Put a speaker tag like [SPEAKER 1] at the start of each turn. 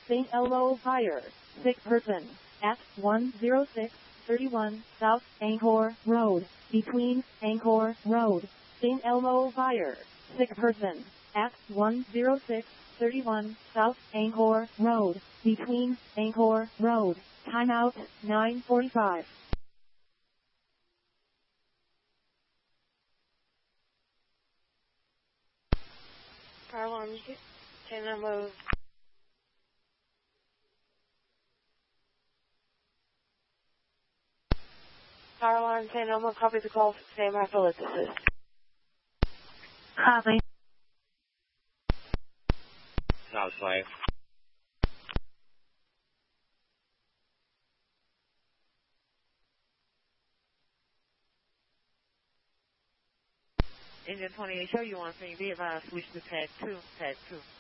[SPEAKER 1] St. Elmo Fire. Sick person. At 10631 South Angkor Road. Between Angkor Road. St. Elmo Fire. Sick person. At 10631 South Angkor Road. Between Angkor Road. Timeout 9:45.
[SPEAKER 2] Fire alarm, St. Elmo. Fire alarm, St. Elmo, copy the call. Stand by for let's assist.
[SPEAKER 3] Copy.
[SPEAKER 4] Southway.
[SPEAKER 5] Engine 28 show you on scene. Be advised, switch to pad 2.